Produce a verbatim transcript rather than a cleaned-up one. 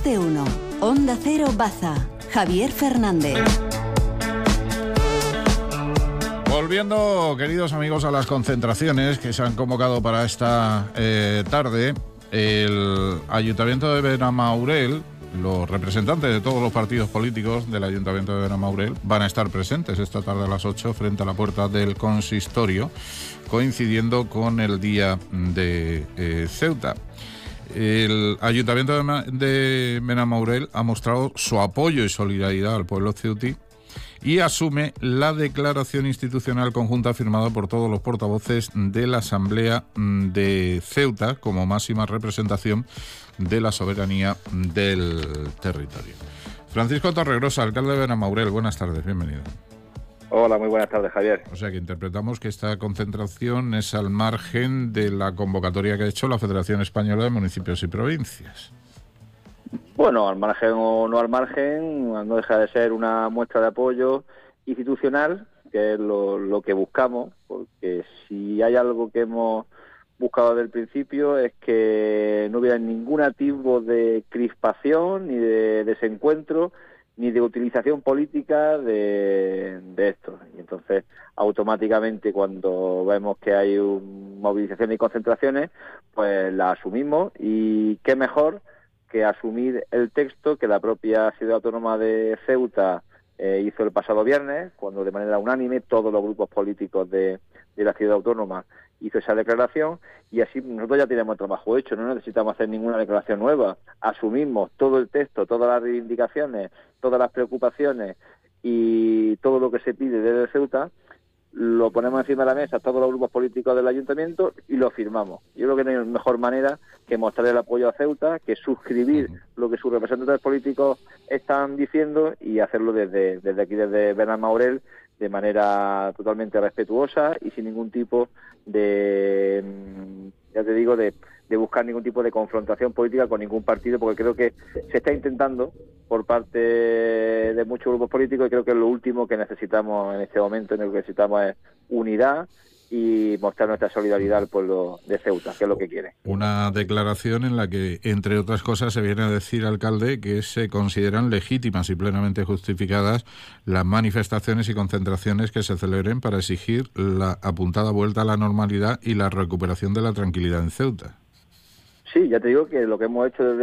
de uno. Onda Cero Baza. Javier Fernández. Volviendo, queridos amigos, a las concentraciones que se han convocado para esta eh, tarde, el Ayuntamiento de Benamaurel, los representantes de todos los partidos políticos del Ayuntamiento de Benamaurel van a estar presentes esta tarde a las ocho frente a la puerta del consistorio, coincidiendo con el día de eh, Ceuta. El Ayuntamiento de Benamaurel ha mostrado su apoyo y solidaridad al pueblo ceutí y asume la declaración institucional conjunta firmada por todos los portavoces de la Asamblea de Ceuta como máxima representación de la soberanía del territorio. Francisco Torregrosa, alcalde de Benamaurel, buenas tardes, bienvenido. Hola, muy buenas tardes, Javier. O sea que interpretamos que esta concentración es al margen de la convocatoria que ha hecho la Federación Española de Municipios y Provincias. Bueno, al margen o no al margen, no deja de ser una muestra de apoyo institucional, que es lo, lo que buscamos, porque si hay algo que hemos buscado desde el principio es que no hubiera ningún tipo de crispación, ni de desencuentro, ni de utilización política de, de esto. Y entonces, automáticamente, cuando vemos que hay un, movilizaciones y concentraciones, pues las asumimos, y qué mejor que asumir el texto que la propia Ciudad Autónoma de Ceuta eh, hizo el pasado viernes, cuando de manera unánime todos los grupos políticos de, de la Ciudad Autónoma hizo esa declaración, y así nosotros ya tenemos el trabajo hecho, no necesitamos hacer ninguna declaración nueva, asumimos todo el texto, todas las reivindicaciones, todas las preocupaciones y todo lo que se pide desde Ceuta, lo ponemos encima de la mesa todos los grupos políticos del ayuntamiento y lo firmamos. Yo creo que no hay mejor manera que mostrar el apoyo a Ceuta, que suscribir lo que sus representantes políticos están diciendo y hacerlo desde, desde aquí, desde Benamaurel, de manera totalmente respetuosa y sin ningún tipo de, ya te digo, de, de buscar ningún tipo de confrontación política con ningún partido, porque creo que se está intentando por parte de muchos grupos políticos, y creo que es lo último que necesitamos en este momento. En el que necesitamos es unidad y mostrar nuestra solidaridad al pueblo de Ceuta, que es lo que quiere. Una declaración en la que, entre otras cosas, se viene a decir, alcalde, que se consideran legítimas y plenamente justificadas las manifestaciones y concentraciones que se celebren para exigir la apuntada vuelta a la normalidad y la recuperación de la tranquilidad en Ceuta. Sí, ya te digo que lo que hemos hecho desde